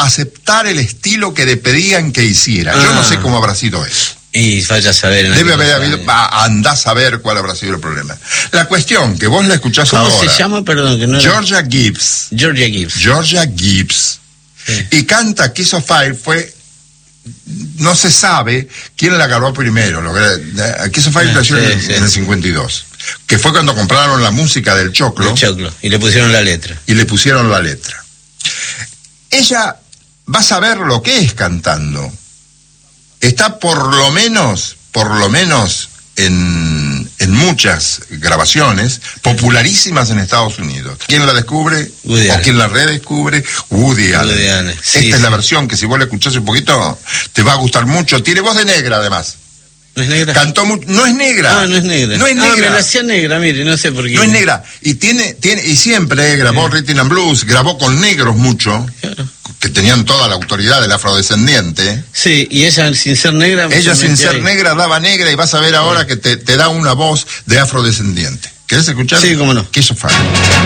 aceptar el estilo que le pedían que hiciera. Yo no sé cómo habrá sido eso. Y vaya a saber. Debe haber habido, andás a ver cuál habrá sido el problema. La cuestión, que vos la escuchás ¿Cómo ahora. se llama? Perdón, que no Georgia Gibbs. Georgia Gibbs. Georgia Gibbs. Sí. Y canta Kiss of Fire. No se sabe quién la grabó primero. Kiss of Fire nació en el 52. Que fue cuando compraron la música del Choclo. El Choclo. Y le pusieron la letra. Ella va a saber lo que es cantando. Está por lo menos en muchas grabaciones popularísimas en Estados Unidos. ¿Quién la descubre? Woody Allen. ¿O quién la redescubre? Woody Allen. Sí, Esta es la versión que si vos la escuchás un poquito te va a gustar mucho. Tiene voz de negra además. ¿No es negra? Cantó mucho. No es negra. No es negra. No es negra. Me la hacía negra, mire, no sé por qué. No es negra. Y y siempre grabó Rhythm and Blues, grabó con negros mucho. Claro. Que tenían toda la autoridad del afrodescendiente. Sí, y ella sin ser negra... Ella sin ser negra daba negra y vas a ver ahora que te da una voz de afrodescendiente. ¿Querés escuchar? Sí, cómo no. Kiss of Fire.